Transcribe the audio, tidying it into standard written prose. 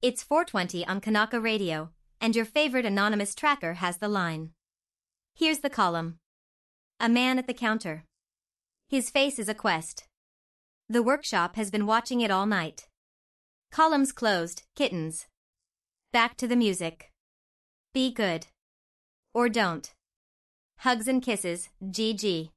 It's 4:20 on Kanaka Radio, and your favorite anonymous tracker has the line. Here's the column. A man at the counter. His face is a quest. The workshop has been watching it all night. Columns closed, kittens. Back to the music. Be good. Or don't. Hugs and kisses, GG.